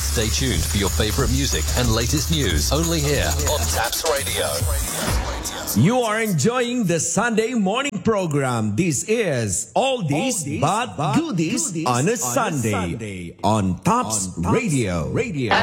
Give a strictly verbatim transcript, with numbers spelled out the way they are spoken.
Stay tuned for your favorite music and latest news only here on Taps Radio. You are enjoying the Sunday morning program. This is Oldies, Oldies but, but Goodies, goodies on a Sunday, on, Sunday, on Tops, on Tops Radio. Radio.